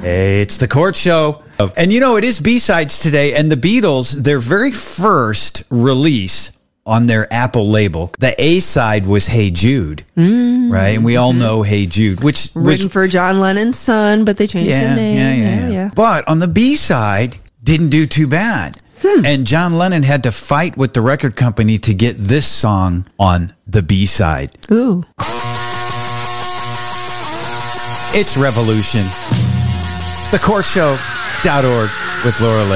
Hey, it's the Court Show. And you know, it is B-Sides today. And the Beatles, their very first release on their Apple label, the A-side was Hey Jude, right? And we all know Hey Jude, which written was for John Lennon's son, but they changed the name. Yeah. But on the B-side, didn't do too bad. And John Lennon had to fight with the record company to get this song on the B-side. Ooh. It's Revolution. TheCourtShow.org with Laura Lake.